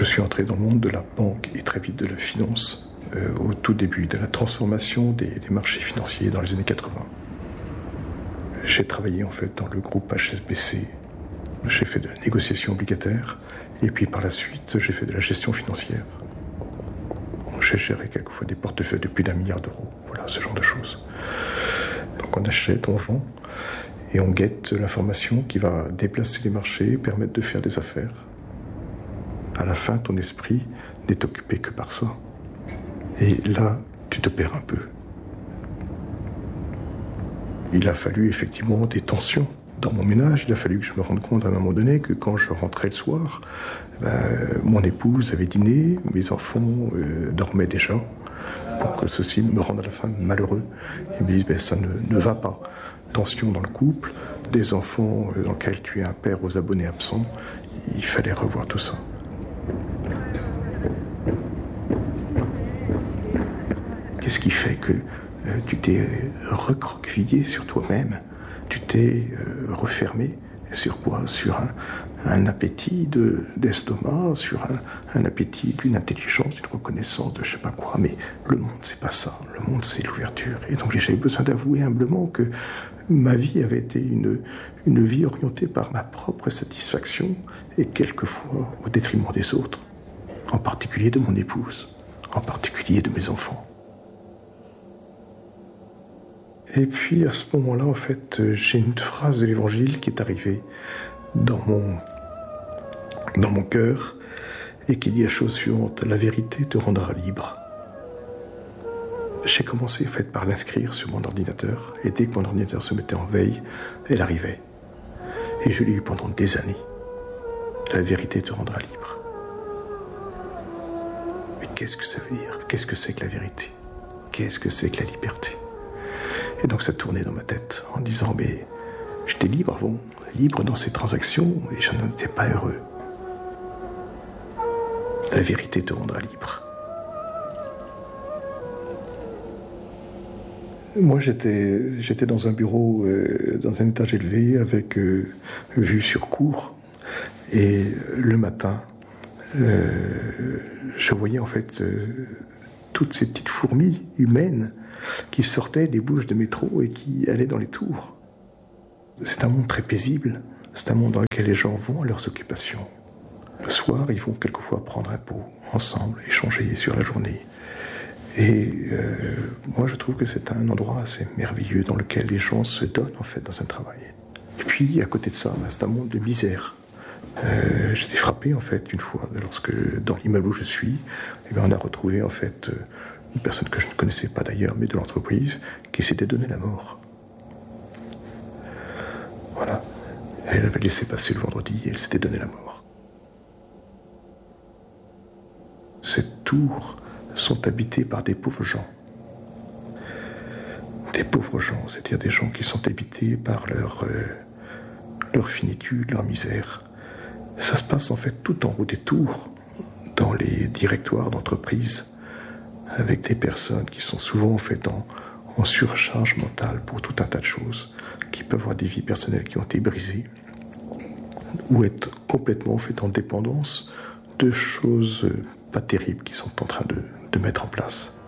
Je suis entré dans le monde de la banque et très vite de la finance au tout début de la transformation des marchés financiers dans les années 80. J'ai travaillé en fait dans le groupe HSBC. J'ai fait de la négociation obligataire et puis par la suite j'ai fait de la gestion financière. J'ai géré quelquefois des portefeuilles de plus d'1 milliard d'euros. Voilà, ce genre de choses. Donc on achète, on vend et on guette l'information qui va déplacer les marchés, permettre de faire des affaires. À la fin, ton esprit n'est occupé que par ça. Et là, tu te perds un peu. Il a fallu effectivement des tensions dans mon ménage. Il a fallu que je me rende compte à un moment donné que quand je rentrais le soir, mon épouse avait dîné, mes enfants dormaient déjà, pour que ceci me rende à la fin malheureux. Ils me disent, ça ne va pas. Tension dans le couple, des enfants dans lesquels tu es un père aux abonnés absents. Il fallait revoir tout ça. Qu'est-ce qui fait que tu t'es recroquevillé sur toi-même? Tu t'es refermé sur quoi? Sur un appétit d'estomac, sur un appétit d'une intelligence, d'une reconnaissance de je sais pas quoi. Mais le monde, c'est pas ça. Le monde, c'est l'ouverture. Et donc j'avais besoin d'avouer humblement que ma vie avait été une vie orientée par ma propre satisfaction et quelquefois au détriment des autres, en particulier de mon épouse, en particulier de mes enfants. Et puis à ce moment-là, en fait, j'ai une phrase de l'Évangile qui est arrivée dans mon cœur et qui dit la chose suivante: la vérité te rendra libre. J'ai commencé en fait par l'inscrire sur mon ordinateur et dès que mon ordinateur se mettait en veille, elle arrivait. Et je l'ai eu pendant des années. La vérité te rendra libre. Mais qu'est-ce que ça veut dire? Qu'est-ce que c'est que la vérité? Qu'est-ce que c'est que la liberté? Et donc ça tournait dans ma tête en disant, mais j'étais libre avant, libre dans ces transactions et je n'en étais pas heureux. La vérité te rendra libre. Moi j'étais dans un bureau, dans un étage élevé avec vue sur cour et le matin je voyais en fait toutes ces petites fourmis humaines qui sortaient des bouches de métro et qui allaient dans les tours. C'est un monde très paisible, c'est un monde dans lequel les gens vont à leurs occupations. Le soir, ils vont quelquefois prendre un pot ensemble, échanger sur la journée. Et moi, je trouve que c'est un endroit assez merveilleux dans lequel les gens se donnent en fait dans un travail. Et puis, à côté de ça, c'est un monde de misère. J'étais frappé en fait une fois lorsque dans l'immeuble où je suis, on a retrouvé en fait une personne que je ne connaissais pas d'ailleurs, mais de l'entreprise, qui s'était donné la mort. Voilà. Elle avait laissé passer le vendredi et elle s'était donné la mort. Ces tours sont habités par des pauvres gens. Des pauvres gens, c'est-à-dire des gens qui sont habités par leur finitude, leur misère. Ça se passe en fait tout en haut des tours, dans les directoires d'entreprise, avec des personnes qui sont souvent en fait en surcharge mentale pour tout un tas de choses, qui peuvent avoir des vies personnelles qui ont été brisées, ou être complètement en fait en dépendance de choses pas terribles qu'ils sont en train de mettre en place.